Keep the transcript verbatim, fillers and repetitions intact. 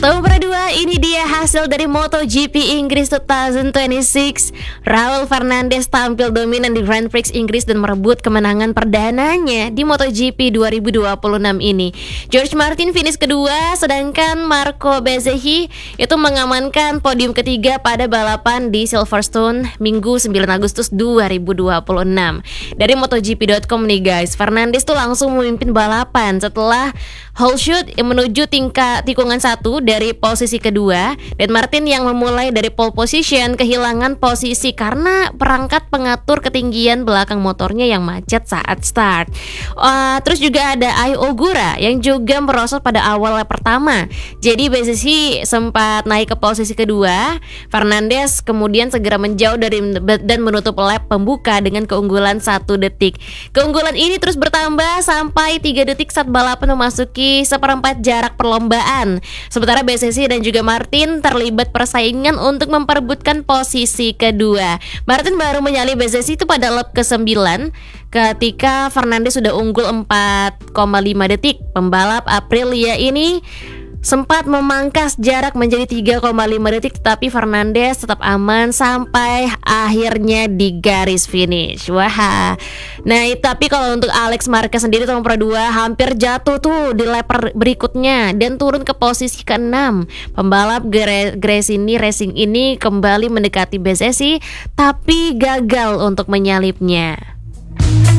Nomor dua, ini dia hasil dari MotoGP Inggris dua ribu dua puluh enam. Raul Fernandez tampil dominan di Grand Prix Inggris dan merebut kemenangan perdananya di MotoGP dua ribu dua puluh enam ini. George Martin finish kedua, sedangkan Marco Bezzecchi itu mengamankan podium ketiga pada balapan di Silverstone Minggu sembilan Agustus dua ribu dua puluh enam. Dari MotoGP dot com nih guys, Fernandez tuh langsung memimpin balapan setelah whole shoot menuju tingkat tikungan satu dari posisi kedua, dan Martin yang memulai dari pole position kehilangan posisi karena perangkat pengatur ketinggian belakang motornya yang macet saat start. Uh, terus juga ada Ai Ogura yang juga merosot pada awal lap pertama. Jadi Bezzecchi sempat naik ke posisi kedua. Fernandez kemudian segera menjauh dari dan menutup lap pembuka dengan keunggulan satu detik. Keunggulan ini terus bertambah sampai tiga detik saat balapan memasuki seperempat jarak perlombaan. Sementara Bezzecchi dan juga Martin terlibat persaingan untuk memperebutkan posisi kedua. Martin baru menyalip Bezzecchi itu pada lap kesembilan ketika Fernandez sudah unggul empat koma lima detik. Pembalap Aprilia ini sempat memangkas jarak menjadi tiga koma lima detik, tetapi Fernandez tetap aman sampai akhirnya di garis finish. Wah. Nah, tapi kalau untuk Alex Marquez sendiri nomor dua hampir jatuh tuh di lap berikutnya dan turun ke posisi keenam. Pembalap Gresini Racing ini kembali mendekati Bezzecchi tapi gagal untuk menyalipnya.